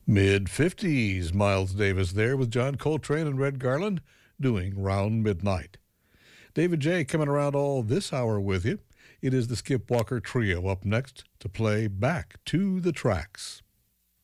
Mid-50s, Miles Davis there with John Coltrane and Red Garland doing Round Midnight. David J. coming around all this hour with you. It is the Skip Walker Trio up next to play Back to the Tracks.